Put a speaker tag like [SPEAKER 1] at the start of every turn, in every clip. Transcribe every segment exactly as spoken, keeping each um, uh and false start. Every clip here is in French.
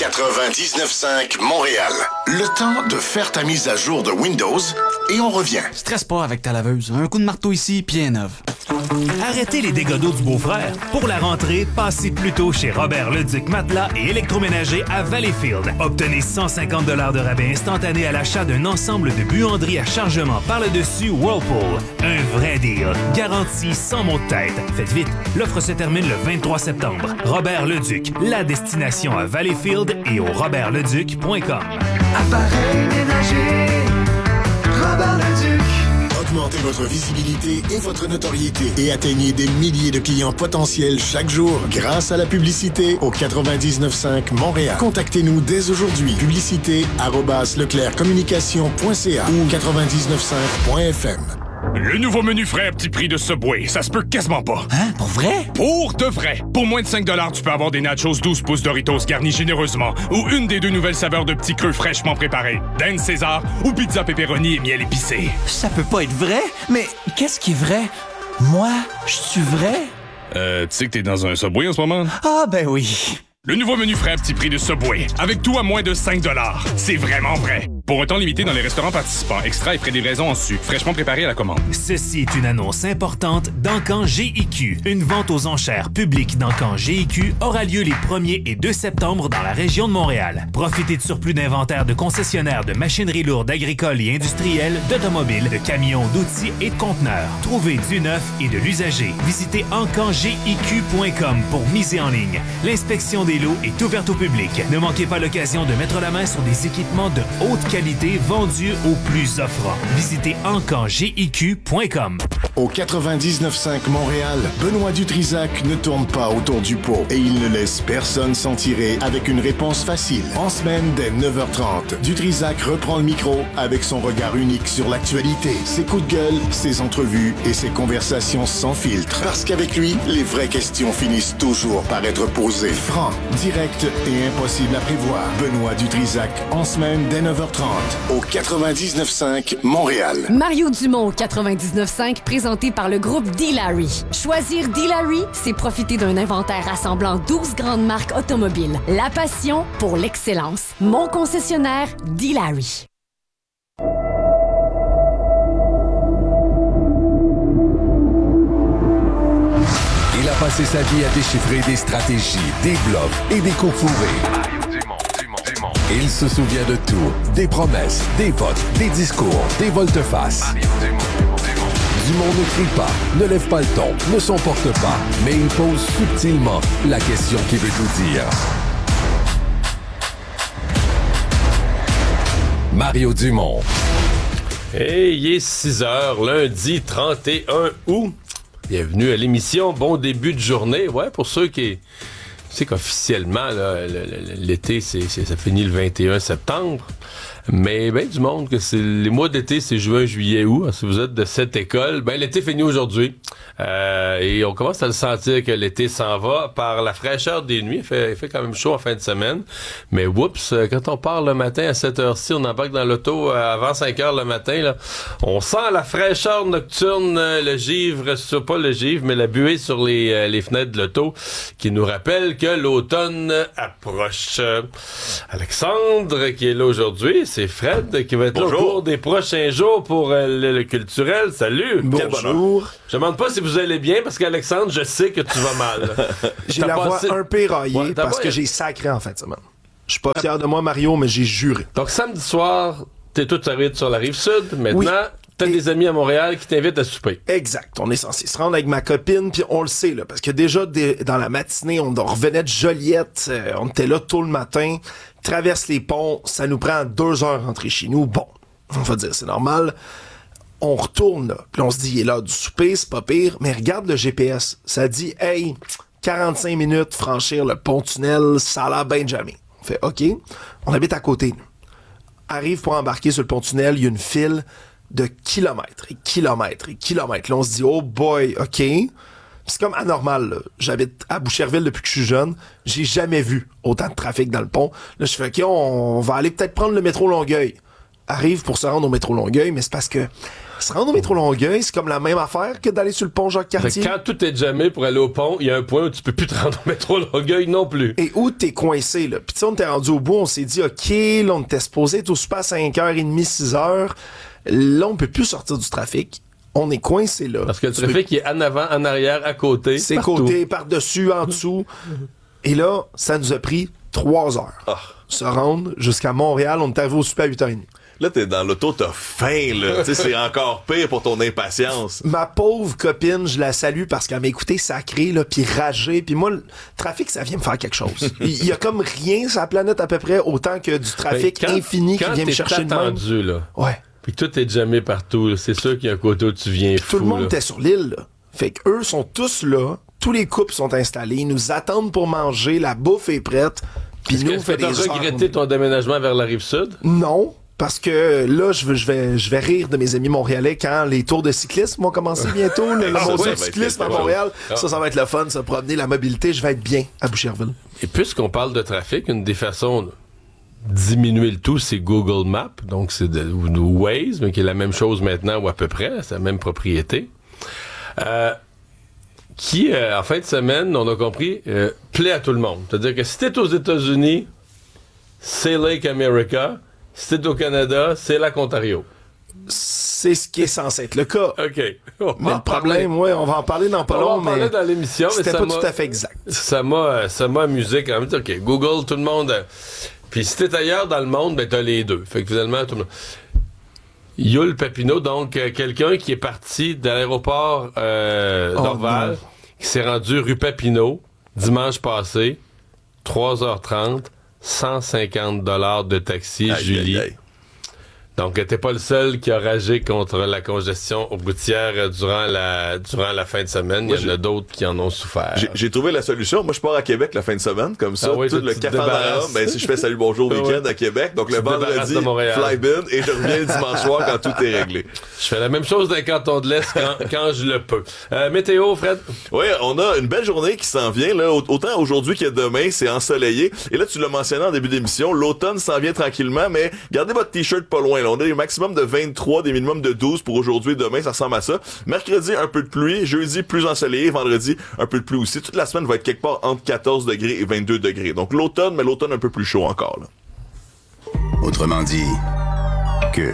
[SPEAKER 1] quatre-vingt-dix-neuf cinq Montréal. Le temps de faire ta mise à jour de Windows et on revient.
[SPEAKER 2] Stresse pas avec ta laveuse. Un coup de marteau ici, puis un neuve.
[SPEAKER 3] Arrêtez les dégâts d'eau du beau-frère. Pour la rentrée, passez plutôt chez Robert Leduc Matelas et électroménager à Valleyfield. Obtenez cent cinquante dollars de rabais instantané à l'achat d'un ensemble de buanderies à chargement par le dessus Whirlpool. Un vrai deal. Garantie sans mot de tête. Faites vite, l'offre se termine le vingt-trois septembre. Robert Leduc, la destination à Valleyfield et au robert leduc point com.
[SPEAKER 4] Appareil ménager, Robert Leduc.
[SPEAKER 1] Augmentez votre visibilité et votre notoriété et atteignez des milliers de clients potentiels chaque jour grâce à la publicité au quatre-vingt-dix-neuf cinq Montréal. Contactez-nous dès aujourd'hui. Publicité arobase leclerc communication point c a ou quatre-vingt-dix-neuf cinq point f m.
[SPEAKER 5] Le nouveau menu frais à petit prix de Subway, ça se peut quasiment pas.
[SPEAKER 2] Hein? Pour vrai?
[SPEAKER 5] Pour de vrai. Pour moins de cinq dollars, tu peux avoir des nachos douze pouces Doritos garnis généreusement ou une des deux nouvelles saveurs de petits creux fraîchement préparés, Dan César ou pizza pepperoni et miel épicé.
[SPEAKER 2] Ça peut pas être vrai? Mais qu'est-ce qui est vrai? Moi, je suis vrai?
[SPEAKER 5] Euh, tu sais que t'es dans un Subway en ce moment?
[SPEAKER 2] Ah, ben oui.
[SPEAKER 5] Le nouveau menu frais à petit prix de Subway, avec tout à moins de cinq dollars. C'est vraiment vrai. Pour un temps limité dans les restaurants participants, extra et frais de livraison en su, fraîchement préparé à la commande.
[SPEAKER 3] Ceci est une annonce importante d'Encan G I Q. Une vente aux enchères publique d'Encan G I Q aura lieu les premier et deux septembre dans la région de Montréal. Profitez de surplus d'inventaire de concessionnaires de machinerie lourde agricole et industrielle, d'automobiles, de camions, d'outils et de conteneurs. Trouvez du neuf et de l'usager. Visitez encan g i q point com pour miser en ligne. L'inspection des lots est ouverte au public. Ne manquez pas l'occasion de mettre la main sur des équipements de haute qualité vendus au plus offrant. Visitez encan g i q point com.
[SPEAKER 1] Au quatre-vingt-dix-neuf cinq Montréal, Benoît Dutrisac ne tourne pas autour du pot et il ne laisse personne s'en tirer avec une réponse facile. En semaine, dès neuf heures trente, Dutrisac reprend le micro avec son regard unique sur l'actualité, ses coups de gueule, ses entrevues et ses conversations sans filtre. Parce qu'avec lui, les vraies questions finissent toujours par être posées. Franc, direct et impossible à prévoir. Benoît Dutrisac, en semaine, dès neuf heures trente, au quatre-vingt-dix-neuf cinq Montréal.
[SPEAKER 6] Mario Dumont au quatre-vingt-dix-neuf cinq, présenté par le groupe D-Larry. Choisir D-Larry, c'est profiter d'un inventaire rassemblant douze grandes marques automobiles. La passion pour l'excellence. Mon concessionnaire, D-Larry.
[SPEAKER 7] Il a passé sa vie à déchiffrer des stratégies, des bluffs et des coups fourrés. Il se souvient de tout. Des promesses, des votes, des discours, des volte-face. Dumont ne crie pas, ne lève pas le ton, ne s'emporte pas, mais il pose subtilement la question qui veut tout dire. Mario Dumont.
[SPEAKER 8] Hey, il est six heures, lundi trente et un août. Bienvenue à l'émission. Bon début de journée. Ouais, pour ceux qui... Tu sais qu'officiellement, là, l'été, c'est, c'est, ça finit le vingt et un septembre. Mais ben du monde que c'est les mois d'été, c'est juin, juillet, août. Si vous êtes de cette école, ben l'été finit aujourd'hui. Euh, et on commence à le sentir que l'été s'en va par la fraîcheur des nuits. Il fait, il fait quand même chaud en fin de semaine. Mais oups, quand on part le matin à sept heures-ci, on embarque dans l'auto avant cinq heures le matin, là, on sent la fraîcheur nocturne, le givre, sur, pas le givre, mais la buée sur les, les fenêtres de l'auto qui nous rappelle que l'automne approche. Alexandre, qui est là aujourd'hui, c'est Fred qui va être Bonjour. Là au cours des prochains jours pour euh, le, le culturel. Salut!
[SPEAKER 9] Bonjour!
[SPEAKER 8] Je demande pas si vous allez bien, parce qu'Alexandre, je sais que tu vas mal.
[SPEAKER 9] J'ai la passé... voix un peu raillée ouais, parce pas... que j'ai sacré en fin de semaine. Je suis pas fier de moi, Mario, mais j'ai juré.
[SPEAKER 8] Donc, samedi soir, t'es tout arrivé sur la Rive-Sud. Maintenant... Oui. T'as et... des amis à Montréal qui t'invitent à souper.
[SPEAKER 9] Exact. On est censé se rendre avec ma copine, puis on le sait, là, parce que déjà, des, dans la matinée, on, on revenait de Joliette, euh, on était là tôt le matin, traverse les ponts, ça nous prend deux heures à rentrer chez nous. Bon, on va dire, c'est normal. On retourne, là, puis on se dit, il est là du souper, c'est pas pire, mais regarde le G P S. Ça dit, hey, quarante-cinq minutes, franchir le pont-tunnel, ça a l'air ben jamais. On fait, OK, on habite à côté. Arrive pour embarquer sur le pont-tunnel, il y a une file de kilomètres et kilomètres et kilomètres. Là, on se dit, oh boy, OK. C'est comme anormal, là. J'habite à Boucherville depuis que je suis jeune. J'ai jamais vu autant de trafic dans le pont. Là, je fais, OK, on va aller peut-être prendre le métro Longueuil. arrivent pour se rendre au métro Longueuil, mais c'est parce que se rendre au métro Longueuil, c'est comme la même affaire que d'aller sur le pont Jacques-Cartier.
[SPEAKER 8] Quand tout est jamais pour aller au pont, il y a un point où tu peux plus te rendre au métro Longueuil non plus.
[SPEAKER 9] Et où t'es coincé, là. Puis tu sais, on était rendu au bout, on s'est dit, OK, là, on était supposé être au super à cinq heures trente, six heures. Là, on peut plus sortir du trafic. On est coincé là.
[SPEAKER 8] Parce que le trafic, il est en avant, en arrière, à côté.
[SPEAKER 9] C'est côté, par-dessus, en dessous. Et là, ça nous a pris trois heures.
[SPEAKER 10] Oh.
[SPEAKER 9] Se rendre jusqu'à Montréal. On est arrivé au super à huit heures trente.
[SPEAKER 10] Là, t'es dans l'auto, t'as faim, là. Tu sais, c'est encore pire pour ton impatience.
[SPEAKER 9] Ma pauvre copine, je la salue parce qu'elle m'a écouté sacré, là, puis rager. Puis moi, le trafic, ça vient me faire quelque chose. Il y a comme rien sur la planète à peu près, autant que du trafic
[SPEAKER 8] quand,
[SPEAKER 9] infini
[SPEAKER 8] quand
[SPEAKER 9] qui vient me chercher de même.
[SPEAKER 8] attendu, là.
[SPEAKER 9] Ouais.
[SPEAKER 8] Puis que tout est jamais partout, là. C'est sûr qu'il y a un côté où tu viens
[SPEAKER 9] puis
[SPEAKER 8] fou,
[SPEAKER 9] tout le monde
[SPEAKER 8] là.
[SPEAKER 9] était sur l'île, là. Fait qu'eux sont tous là. Tous les couples sont installés. Ils nous attendent pour manger. La bouffe est prête. Puis nous, on fait des
[SPEAKER 8] Est-ce que tu as regretté ton déménagement vers la Rive-Sud?
[SPEAKER 9] Non. Parce que là, je vais, je vais, je vais rire de mes amis montréalais quand les tours de cyclisme vont commencer bientôt. Le, le
[SPEAKER 10] Ça,
[SPEAKER 9] monde
[SPEAKER 10] ça
[SPEAKER 9] du
[SPEAKER 10] va être
[SPEAKER 9] cyclisme à
[SPEAKER 10] quelque
[SPEAKER 9] Montréal.
[SPEAKER 8] chose.
[SPEAKER 9] Ça, ça va être le fun, se promener, la mobilité. Je vais être bien à Boucherville.
[SPEAKER 8] Et puisqu'on parle de trafic, une des façons de diminuer le tout, c'est Google Maps. Donc, c'est de, ou Waze, mais qui est la même chose maintenant, ou à peu près. C'est la même propriété. Euh, qui, euh, en fin de semaine, on a compris, euh, plaît à tout le monde. C'est-à-dire que si t'es aux États-Unis, c'est Lake America. Si t'es au Canada, c'est Lac Ontario.
[SPEAKER 9] C'est ce qui est censé être le cas.
[SPEAKER 8] OK. On
[SPEAKER 9] Mais le problème, ouais, on va en parler dans pas
[SPEAKER 8] On va
[SPEAKER 9] long,
[SPEAKER 8] en parler
[SPEAKER 9] mais
[SPEAKER 8] dans l'émission, mais
[SPEAKER 9] c'était
[SPEAKER 8] ça
[SPEAKER 9] pas
[SPEAKER 8] m'a-
[SPEAKER 9] tout à fait exact.
[SPEAKER 8] Ça m'a, ça m'a amusé quand même. OK, Google, tout le monde. euh, Puis si t'es ailleurs dans le monde, ben t'as les deux. Fait que finalement, tout le monde. Yul Papineau, donc euh, quelqu'un qui est parti de l'aéroport euh,
[SPEAKER 9] Oh
[SPEAKER 8] d'Orval,
[SPEAKER 9] non.
[SPEAKER 8] qui s'est rendu rue Papineau dimanche passé, trois heures trente, cent cinquante dollars de taxi,
[SPEAKER 10] Aïe,
[SPEAKER 8] Julie.
[SPEAKER 10] aïe, aïe.
[SPEAKER 8] Donc, t'es pas le seul qui a ragé contre la congestion routière euh, durant la, durant la fin de semaine.
[SPEAKER 10] Moi,
[SPEAKER 8] Il y en a
[SPEAKER 10] j'ai-
[SPEAKER 8] d'autres qui en ont souffert.
[SPEAKER 10] J'ai, j'ai trouvé la solution. Moi, je pars à Québec la fin de semaine, comme ça.
[SPEAKER 8] Ah oui,
[SPEAKER 10] tout
[SPEAKER 8] toi,
[SPEAKER 10] le
[SPEAKER 8] tu te
[SPEAKER 10] Capandara,
[SPEAKER 8] débarrasses.
[SPEAKER 10] ben, si je fais salut bonjour
[SPEAKER 8] Ah
[SPEAKER 10] week-end
[SPEAKER 8] ouais.
[SPEAKER 10] à Québec. Donc,
[SPEAKER 8] Tu
[SPEAKER 10] le
[SPEAKER 8] te débarrasses
[SPEAKER 10] vendredi,
[SPEAKER 8] de Montréal.
[SPEAKER 10] fly-bin, et je reviens le dimanche soir quand tout est réglé.
[SPEAKER 8] Je fais la même chose dans le canton de l'Est quand, quand je le peux. Euh, météo, Fred?
[SPEAKER 10] Oui, on a une belle journée qui s'en vient. Là. Autant aujourd'hui que demain, c'est ensoleillé. Et là, tu l'as mentionné en début d'émission, l'automne s'en vient tranquillement, mais gardez votre t-shirt pas loin. Là. On a un maximum de vingt-trois, des minimums de douze pour aujourd'hui et demain, ça ressemble à ça. Mercredi, un peu de pluie. Jeudi, plus ensoleillé. Vendredi, un peu de pluie aussi. Toute la semaine va être quelque part entre quatorze degrés et vingt-deux degrés. Donc l'automne, mais l'automne un peu plus chaud encore. Là.
[SPEAKER 11] Autrement dit, Cube.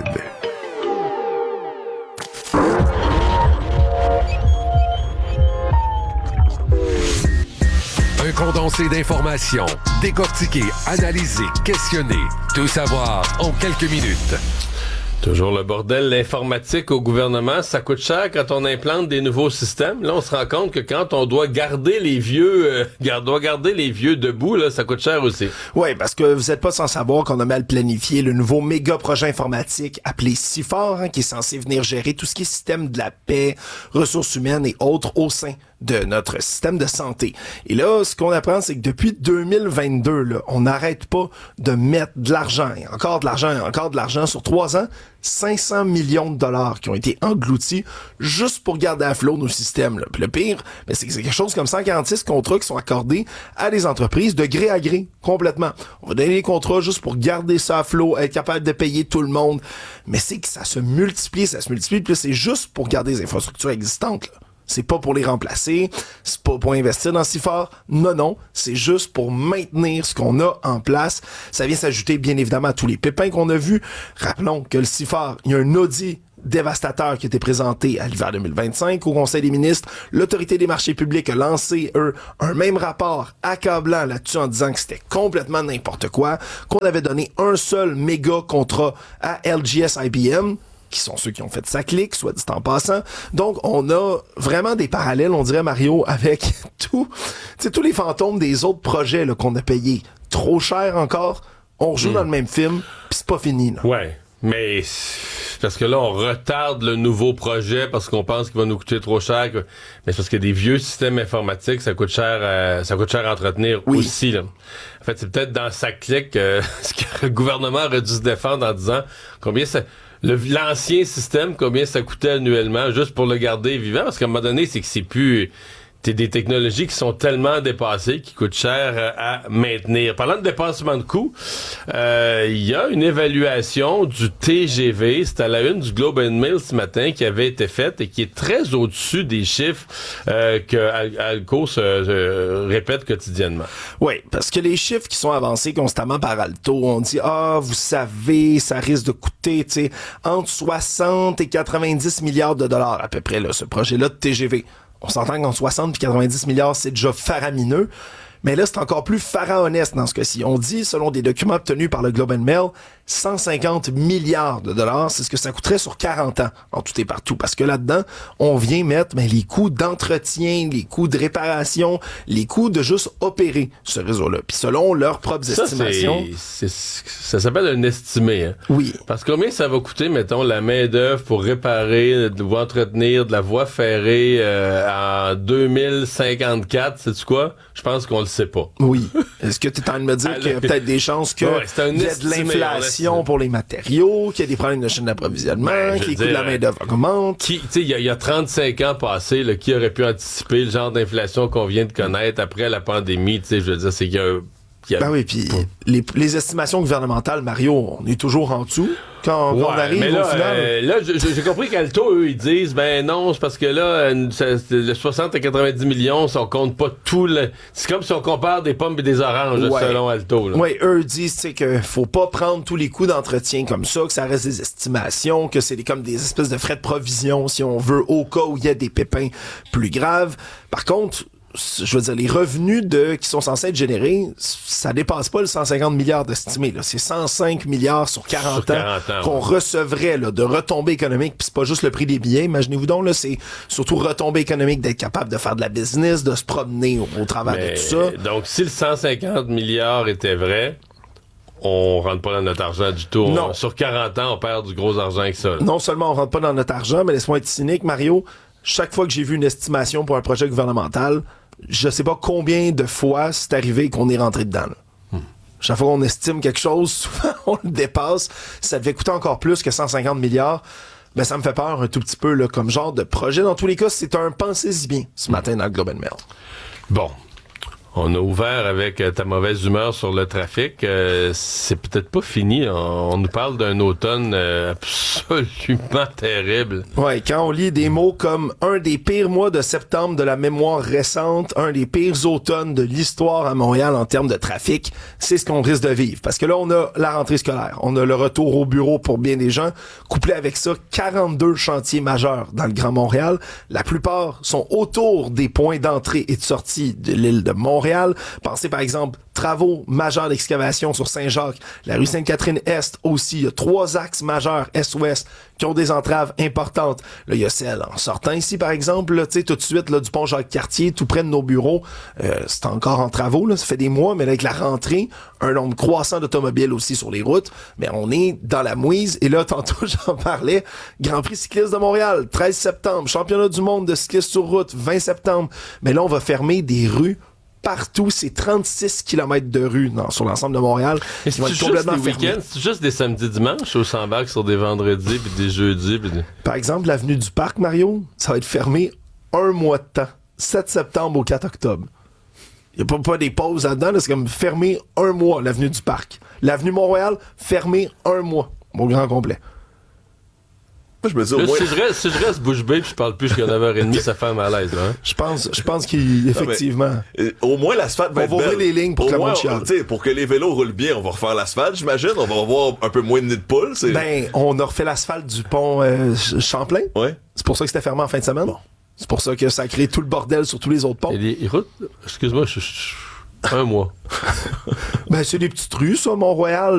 [SPEAKER 7] Un condensé d'informations, décortiqué, analysé, questionné. Tout savoir en quelques minutes.
[SPEAKER 8] Toujours le bordel, l'informatique au gouvernement, ça coûte cher quand on implante des nouveaux systèmes. Là, on se rend compte que quand on doit garder les vieux, euh, gar- doit garder les vieux debout, là, ça coûte cher aussi.
[SPEAKER 9] Oui, parce que vous êtes pas sans savoir qu'on a mal planifié le nouveau méga projet informatique appelé CIFOR, hein, qui est censé venir gérer tout ce qui est système de la paix, ressources humaines et autres au sein de notre système de santé. Et là, ce qu'on apprend, c'est que depuis deux mille vingt-deux, là, on n'arrête pas de mettre de l'argent, et encore de l'argent, et encore de l'argent sur trois ans, cinq cents millions de dollars qui ont été engloutis juste pour garder à flot nos systèmes. Là. Puis le pire, ben, c'est que c'est quelque chose comme cent quarante-six contrats qui sont accordés à des entreprises de gré à gré, complètement. On va donner les contrats juste pour garder ça à flot, être capable de payer tout le monde. Mais c'est que ça se multiplie, ça se multiplie, puis là, c'est juste pour garder les infrastructures existantes, là. C'est pas pour les remplacer, c'est pas pour investir dans CIFOR, non, non, c'est juste pour maintenir ce qu'on a en place. Ça vient s'ajouter bien évidemment à tous les pépins qu'on a vus. Rappelons que le CIFOR, il y a un audit dévastateur qui a été présenté à l'hiver deux mille vingt-cinq au Conseil des ministres. L'Autorité des marchés publics a lancé, eux, un même rapport accablant là-dessus en disant que c'était complètement n'importe quoi, qu'on avait donné un seul méga contrat à L G S I B M, qui sont ceux qui ont fait sa clique, soit dit en passant. Donc, on a vraiment des parallèles, on dirait, Mario, avec tout, tu sais, tous les fantômes des autres projets là, qu'on a payés trop cher encore. On rejoue
[SPEAKER 8] Mm.
[SPEAKER 9] dans le même film, puis c'est pas fini. Là.
[SPEAKER 8] Ouais, mais c'est parce que là, on retarde le nouveau projet parce qu'on pense qu'il va nous coûter trop cher. Que... Mais c'est parce que des vieux systèmes informatiques, ça coûte cher, euh, ça coûte cher à entretenir
[SPEAKER 9] Oui.
[SPEAKER 8] aussi. Là. En fait, c'est peut-être dans sa clique euh, ce que le gouvernement aurait dû se défendre en disant combien ça... Le, l'ancien système, combien ça coûtait annuellement juste pour le garder vivant? Parce qu'à un moment donné, c'est que c'est plus... t'es des technologies qui sont tellement dépassées, qui coûtent cher à maintenir. Parlant de dépassement de coûts, il euh, y a une évaluation du T G V, c'est à la une du Globe and Mail ce matin, qui avait été faite et qui est très au-dessus des chiffres euh, que Al- Alco se, se répète quotidiennement.
[SPEAKER 9] Oui, parce que les chiffres qui sont avancés constamment par Alto, on dit « Ah, vous savez, ça risque de coûter, tu sais, entre soixante et quatre-vingt-dix milliards de dollars à peu près, là, ce projet-là de T G V. » On s'entend qu'en soixante et quatre-vingt-dix milliards, c'est déjà faramineux. Mais là, c'est encore plus pharaonesque dans ce cas-ci. On dit, selon des documents obtenus par le Globe and Mail, cent cinquante milliards de dollars, c'est ce que ça coûterait sur quarante ans, en tout et partout. Parce que là-dedans, on vient mettre ben, les coûts d'entretien, les coûts de réparation, les coûts de juste opérer ce réseau-là. Puis selon leurs propres
[SPEAKER 8] ça,
[SPEAKER 9] estimations...
[SPEAKER 8] C'est, c'est, ça s'appelle un estimé. Hein?
[SPEAKER 9] Oui.
[SPEAKER 8] Parce que combien ça va coûter, mettons, la main-d'œuvre pour réparer, de entretenir de la voie ferrée euh, en deux mille cinquante-quatre, sais-tu quoi? Je pense qu'on le sait pas.
[SPEAKER 9] Oui. Est-ce que tu es en train de me dire qu'il y a peut-être des chances qu'il
[SPEAKER 8] ouais,
[SPEAKER 9] y ait de l'inflation pour les matériaux, qu'il y a des problèmes de chaîne d'approvisionnement,
[SPEAKER 8] ben,
[SPEAKER 9] que les coûts de la main-d'œuvre augmentent?
[SPEAKER 8] Qui, tu sais, il y, y a trente-cinq ans passés, là, qui aurait pu anticiper le genre d'inflation qu'on vient de connaître après la pandémie? Tu sais, je veux dire, c'est qu'il y a... qu'il y a
[SPEAKER 9] Ben oui, puis les, les estimations gouvernementales, Mario, on est toujours en dessous. Quand,
[SPEAKER 8] ouais,
[SPEAKER 9] quand on arrive
[SPEAKER 8] mais là,
[SPEAKER 9] au final...
[SPEAKER 8] Euh, là, j'ai compris qu'Alto, eux, ils disent, ben non, c'est parce que là, le soixante à quatre-vingt-dix millions, si on compte pas tout le... C'est comme si on compare des pommes et des oranges,
[SPEAKER 9] ouais.
[SPEAKER 8] selon Alto.
[SPEAKER 9] Oui, eux disent, tu sais, que faut pas prendre tous les coûts d'entretien comme ça, que ça reste des estimations, que c'est des, comme des espèces de frais de provision, si on veut, au cas où il y a des pépins plus graves. Par contre, je veux dire, les revenus de qui sont censés être générés, ça dépasse pas le cent cinquante milliards d'estimés. Là. C'est cent cinq milliards sur quarante
[SPEAKER 8] sur
[SPEAKER 9] ans,
[SPEAKER 8] quarante ans
[SPEAKER 9] qu'on
[SPEAKER 8] ouais.
[SPEAKER 9] recevrait là, de retombées économiques. Puis c'est pas juste le prix des billets. Imaginez-vous donc, là, c'est surtout retombées économiques d'être capable de faire de la business, de se promener au, au travers
[SPEAKER 8] Mais,
[SPEAKER 9] de tout ça.
[SPEAKER 8] Donc, si le cent cinquante milliards était vrai, on rentre pas dans notre argent du tout.
[SPEAKER 9] Non.
[SPEAKER 8] On, sur quarante ans, on perd du gros argent avec ça. Là.
[SPEAKER 9] Non seulement on rentre pas dans notre argent, mais laisse-moi être cynique, Mario. Chaque fois que j'ai vu une estimation pour un projet gouvernemental, je sais pas combien de fois c'est arrivé qu'on est rentré dedans. Là. Hmm. Chaque fois qu'on estime quelque chose, souvent on le dépasse. Ça devait coûter encore plus que cent cinquante milliards. Ben, ça me fait peur un tout petit peu là, comme genre de projet. Dans tous les cas, c'est un pensez-y bien ce matin dans le Globe and Mail.
[SPEAKER 8] Bon. On a ouvert avec euh, ta mauvaise humeur sur le trafic. Euh, c'est peut-être pas fini. On, on nous parle d'un automne euh, absolument terrible.
[SPEAKER 9] Ouais, quand on lit des mots comme un des pires mois de septembre de la mémoire récente, un des pires automnes de l'histoire à Montréal en termes de trafic, c'est ce qu'on risque de vivre. Parce que là, on a la rentrée scolaire. On a le retour au bureau pour bien des gens. Couplé avec ça, quarante-deux chantiers majeurs dans le Grand Montréal. La plupart sont autour des points d'entrée et de sortie de l'île de Montréal. Pensez par exemple travaux majeurs d'excavation sur Saint-Jacques, la rue Sainte-Catherine-Est aussi. Il y a trois axes majeurs Est-Ouest qui ont des entraves importantes. Là, il y a celle en sortant ici par exemple, tu sais, tout de suite là, du pont Jacques-Cartier, tout près de nos bureaux. Euh, c'est encore en travaux, là, ça fait des mois, mais là, avec la rentrée, un nombre croissant d'automobiles aussi sur les routes, mais on est dans la mouise. Et là, tantôt, j'en parlais, Grand Prix cycliste de Montréal, treize septembre, championnat du monde de cyclistes sur route, vingt septembre. Mais là, on va fermer des rues partout, c'est trente-six kilomètres de rue non, sur l'ensemble de Montréal.
[SPEAKER 8] Et c'est juste des week-ends, c'est juste des samedis dimanches ou s'embarque sur des vendredis puis des jeudis? Pis des...
[SPEAKER 9] Par exemple, l'avenue du Parc, Mario, ça va être fermé un mois de temps. sept septembre au quatre octobre. Il n'y a pas, pas des pauses là-dedans, là, c'est comme fermé un mois, l'avenue du Parc. L'avenue Montréal, fermé un mois, au grand complet.
[SPEAKER 10] Je me dis, au
[SPEAKER 8] là,
[SPEAKER 10] moins...
[SPEAKER 8] si, je reste, si je reste bouche bée puis je parle plus jusqu'à neuf heures trente, ça fait un malaise. Là, hein?
[SPEAKER 9] Je pense, je pense qu'effectivement...
[SPEAKER 10] Non, mais, au moins, l'asphalte va
[SPEAKER 9] on
[SPEAKER 10] être
[SPEAKER 9] va
[SPEAKER 10] belle.
[SPEAKER 9] ouvrir les lignes pour
[SPEAKER 10] au
[SPEAKER 9] que
[SPEAKER 10] moins,
[SPEAKER 9] le monde chiale.
[SPEAKER 10] Pour que les vélos roulent bien, on va refaire l'asphalte, j'imagine. On va avoir un peu moins de nid de poule. C'est...
[SPEAKER 9] Ben, on a refait l'asphalte du pont euh, Champlain.
[SPEAKER 10] Ouais.
[SPEAKER 9] C'est pour ça que c'était fermé en fin de semaine. Bon. C'est pour ça que ça a créé tout le bordel sur tous les autres ponts.
[SPEAKER 8] Et les routes... Excuse-moi, je... je... un mois.
[SPEAKER 9] Ben, c'est des petites rues, ça, Mont-Royal.